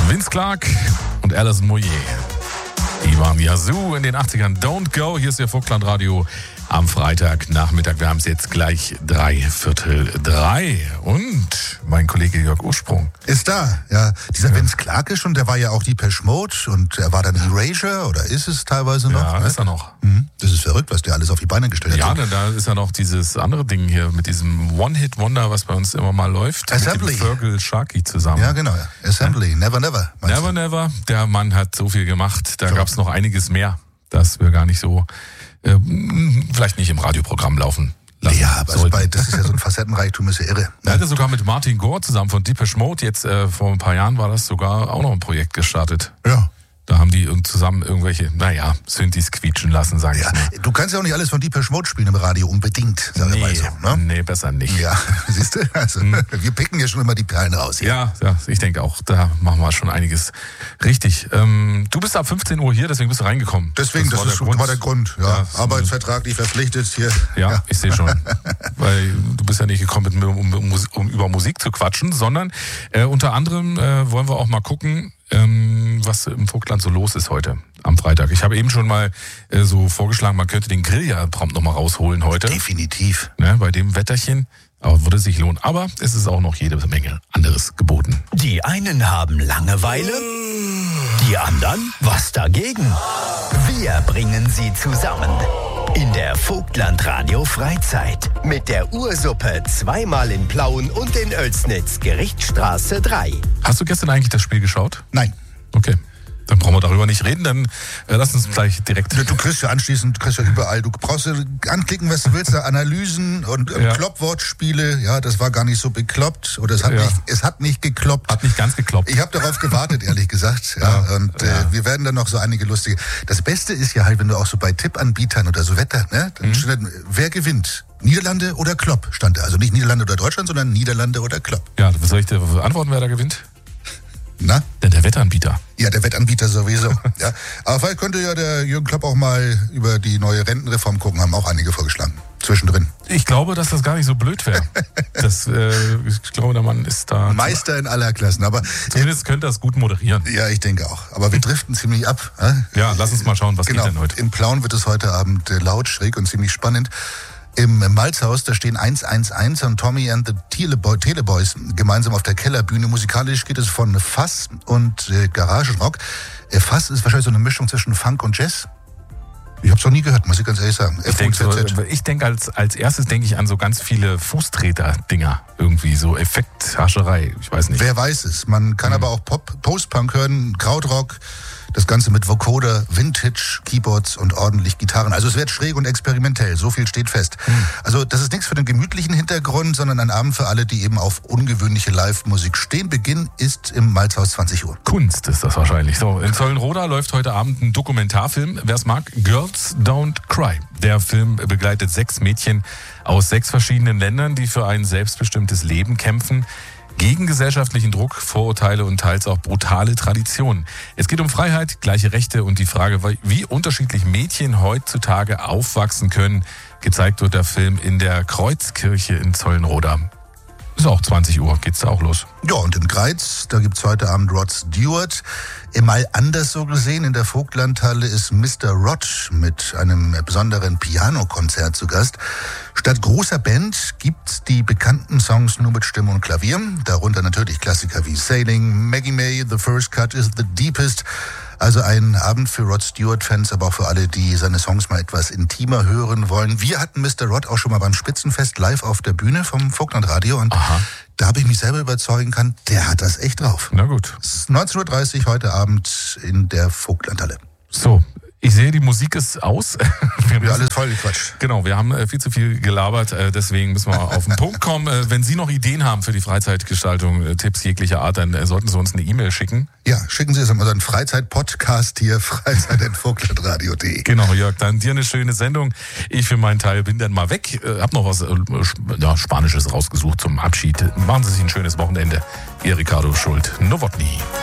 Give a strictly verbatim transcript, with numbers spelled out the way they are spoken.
Vince Clarke und Alison Moyet. Die waren Yazoo in den achtzigern. Don't Go. Hier ist Ihr Vogtlandradio am Freitagnachmittag. Wir haben es jetzt gleich drei Viertel drei. Und mein Kollege Jörg Ursprung ist da. Ja, dieser ja. Vince Clarke schon, der war ja auch Depeche Mode und er war dann Erasure oder ist es teilweise noch? Ja, ne? ist er noch. Mhm. Das ist verrückt, was der alles auf die Beine gestellt ja, hat. Ja, da ist ja noch dieses andere Ding hier mit diesem One-Hit-Wonder, was bei uns immer mal läuft. Assembly. Mit dem Fergal Sharkey zusammen. Ja, genau. Assembly. Never, never. Never, du? never. Der Mann hat so viel gemacht. Da so. gab es noch einiges mehr, dass wir gar nicht so äh, vielleicht nicht im Radioprogramm laufen lassen. Ja, aber also bei, das ist ja so ein Facettenreichtum, ist ja irre. Er hatte sogar mit Martin Gore zusammen von Depeche Mode, jetzt äh, vor ein paar Jahren war das sogar auch noch ein Projekt gestartet. Ja. Da haben die zusammen irgendwelche, naja, Synthes quietschen lassen, sage ja, ich mal. Du kannst ja auch nicht alles von Depeche Mode spielen im Radio, unbedingt, sag nee, mal so. Ne? Nee, besser nicht. Ja, siehst du, also, hm. wir picken ja schon immer die Perlen raus. Hier. Ja, ja, ich denke auch, da machen wir schon einiges richtig. Ähm, du bist ab fünfzehn Uhr hier, deswegen bist du reingekommen. Deswegen, das, das war, ist, der war der Grund. Ja. Ja, Arbeitsvertraglich verpflichtet hier. Ja, ja. Ich sehe schon. Weil du bist ja nicht gekommen, um, um, um über Musik zu quatschen, sondern äh, unter anderem äh, wollen wir auch mal gucken, Ähm, was im Vogtland so los ist heute am Freitag. Ich habe eben schon mal äh, so vorgeschlagen, man könnte den Grill ja prompt nochmal rausholen heute. Definitiv. Ne, bei dem Wetterchen. Aber würde sich lohnen. Aber es ist auch noch jede Menge anderes geboten. Die einen haben Langeweile, die anderen was dagegen. Wir bringen sie zusammen. In der Vogtlandradio Freizeit mit der Ursuppe zweimal in Plauen und in Oelsnitz, Gerichtsstraße drei. Hast du gestern eigentlich das Spiel geschaut? Nein. Okay. Dann brauchen wir darüber nicht reden, dann äh, lass uns gleich direkt... Du, du kriegst ja anschließend, du kriegst ja überall, du brauchst ja anklicken, was du willst, da Analysen und ähm, ja. Kloppwortspiele, ja, das war gar nicht so bekloppt oder es hat, ja. nicht, es hat nicht gekloppt. Hat nicht ganz gekloppt. Ich habe darauf gewartet, ehrlich gesagt, ja, ja. und äh, ja. wir werden dann noch so einige lustige... Das Beste ist ja halt, wenn du auch so bei Tippanbietern oder so Wetter, ne, dann mhm. steht, wer gewinnt? Niederlande oder Klopp stand da. Also nicht Niederlande oder Deutschland, sondern Niederlande oder Klopp. Ja, soll ich dir antworten, wer da gewinnt? Na? Denn der Wettanbieter. Ja, der Wettanbieter sowieso. ja. Aber vielleicht könnte ja der Jürgen Klopp auch mal über die neue Rentenreform gucken, haben auch einige vorgeschlagen. Zwischendrin. Ich glaube, dass das gar nicht so blöd wäre. das, äh, ich glaube, der Mann ist da... Meister in aller Klassen. Aber zumindest könnte er es gut moderieren. Ja, ich denke auch. Aber wir driften ziemlich ab. Äh? Ja, lass uns mal schauen, was genau. geht denn heute. In Plauen wird es heute Abend äh, laut, schräg und ziemlich spannend. Im Malzhaus, da stehen eins eins eins und Tommy and the Teleboy, Teleboys gemeinsam auf der Kellerbühne. Musikalisch geht es von Fass und äh, Garagenrock. Äh, Fass ist wahrscheinlich so eine Mischung zwischen Funk und Jazz. Ich hab's noch nie gehört, muss ich ganz ehrlich sagen. Ich denke so, ich denk als, als erstes denke ich an so ganz viele Fußtreter-Dinger. Irgendwie so Effekthascherei, ich weiß nicht. Wer weiß es. Man kann mhm. aber auch Pop, Post-Punk hören, Krautrock. Das Ganze mit Vocoder, Vintage, Keyboards und ordentlich Gitarren. Also es wird schräg und experimentell, so viel steht fest. Mhm. Also das ist nichts für den gemütlichen Hintergrund, sondern ein Abend für alle, die eben auf ungewöhnliche Live-Musik stehen. Beginn ist im Malzhaus zwanzig Uhr. Kunst ist das wahrscheinlich. So, in Zollenroda läuft heute Abend ein Dokumentarfilm. Wer es mag, Girls Don't Cry. Der Film begleitet sechs Mädchen aus sechs verschiedenen Ländern, die für ein selbstbestimmtes Leben kämpfen. Gegen gesellschaftlichen Druck, Vorurteile und teils auch brutale Traditionen. Es geht um Freiheit, gleiche Rechte und die Frage, wie unterschiedlich Mädchen heutzutage aufwachsen können. Gezeigt wird der Film in der Kreuzkirche in Zollenroda. Ist auch zwanzig Uhr, geht's da auch los. Ja, und in Greiz, da gibt's heute Abend Rod Stewart. Mal anders so gesehen, in der Vogtlandhalle ist Mister Rod mit einem besonderen Pianokonzert zu Gast. Statt großer Band gibt's die bekannten Songs nur mit Stimme und Klavier. Darunter natürlich Klassiker wie Sailing, Maggie May, The First Cut is the Deepest. Also ein Abend für Rod Stewart-Fans, aber auch für alle, die seine Songs mal etwas intimer hören wollen. Wir hatten Mister Rod auch schon mal beim Spitzenfest live auf der Bühne vom Vogtlandradio und Aha. da habe ich mich selber überzeugen können, der hat das echt drauf. Na gut. Es ist neunzehn Uhr dreißig heute Abend in der Vogtlandhalle. So. Ich sehe, die Musik ist aus. Wir ja, alles voll Quatsch. Genau, wir haben viel zu viel gelabert, deswegen müssen wir auf den Punkt kommen. Wenn Sie noch Ideen haben für die Freizeitgestaltung, Tipps jeglicher Art, dann sollten Sie uns eine E-Mail schicken. Ja, schicken Sie es an unseren Freizeit-Podcast hier, freizeit at vogtlandradio punkt de. Genau, Jörg, dann dir eine schöne Sendung. Ich für meinen Teil bin dann mal weg. Hab noch was ja, Spanisches rausgesucht zum Abschied. Machen Sie sich ein schönes Wochenende. Ihr Ricardo Schult. Nowotny.